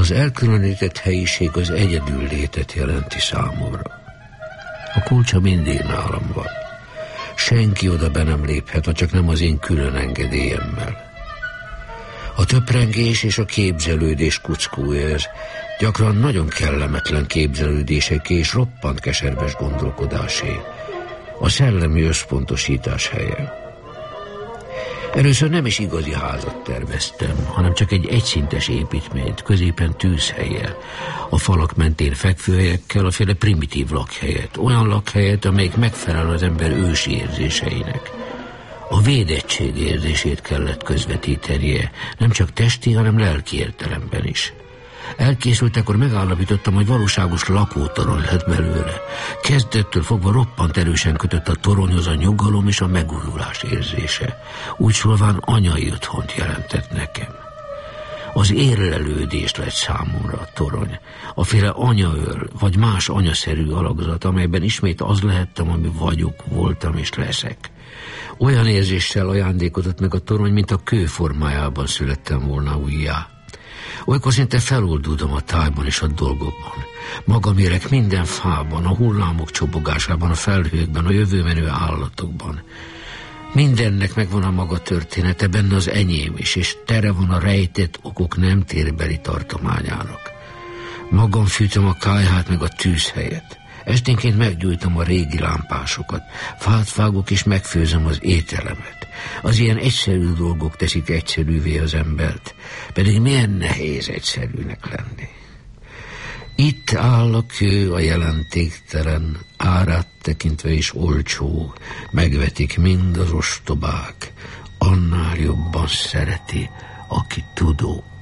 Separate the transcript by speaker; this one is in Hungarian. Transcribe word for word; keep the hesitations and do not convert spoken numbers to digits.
Speaker 1: Az elkülönített helyiség az egyedül létet jelenti számomra. A kulcsa mindig nálam van. Senki oda be nem léphet, ha csak nem az én külön engedélyemmel. A töprengés és a képzelődés kuckója ez, gyakran nagyon kellemetlen képzelődéseké és roppant keserves gondolkodásé. A szellemi összpontosítás helye. Először nem is igazi házat terveztem, hanem csak egy egyszintes építményt, középen tűzhellyel, a falak mentén fekvőhelyekkel, a féle primitív lakhelyet, olyan lakhelyet, amelyik megfelel az ember ősi érzéseinek. A védettség érzését kellett közvetítenie, nem csak testi, hanem lelki értelemben is. Elkészültekor megállapítottam, hogy valóságos lakótorony lett belőle. Kezdettől fogva roppant erősen kötött a toronyhoz a nyugalom és a megújulás érzése. Úgy szólván anyai otthont jelentett nekem. Az érlelődést lett számomra a torony, a féle anyaöl, vagy más anyaszerű alakzat, amelyben ismét az lehettem, ami vagyok, voltam és leszek. Olyan érzéssel ajándékozott meg a torony, mint a kő formájában születtem volna újjá. Olykor szinte feloldódom a tájban és a dolgokban. Magam érek minden fában, a hullámok csobogásában, a felhőkben, a jövőmenő állatokban. Mindennek megvan a maga története, benne az enyém is, és tere van a rejtett okok nem térbeli tartományának. Magam fűtöm a kályhát meg a tűzhelyet. Esténként meggyújtom a régi lámpásokat, fát vágok és megfőzöm az ételemet. Az ilyen egyszerű dolgok teszik egyszerűvé az embert, pedig milyen nehéz egyszerűnek lenni. Itt áll a kő, a jelentéktelen, árát tekintve is olcsó, megvetik mind az ostobák, annál jobban szereti, aki tudó.